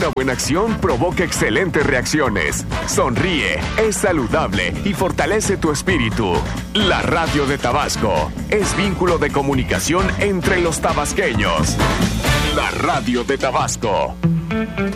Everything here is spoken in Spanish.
Una buena acción provoca excelentes reacciones. Sonríe, es saludable y fortalece tu espíritu. La radio de Tabasco es vínculo de comunicación entre los tabasqueños. La radio de Tabasco.